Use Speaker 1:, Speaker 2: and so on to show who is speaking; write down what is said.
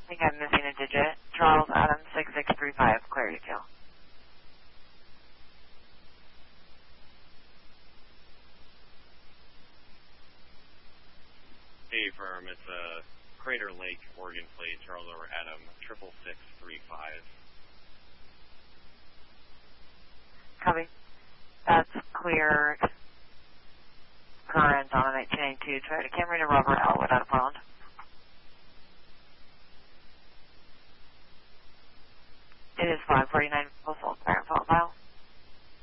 Speaker 1: think I'm missing a digit. Charles Adams 6635, clear detail.
Speaker 2: Hey, firm. It's Crater Lake, Oregon Plate, Charles over Adam, 66635.
Speaker 1: Copy. That's clear. Current on an 1892. Try to Camry to Robert Elwood out of Portland.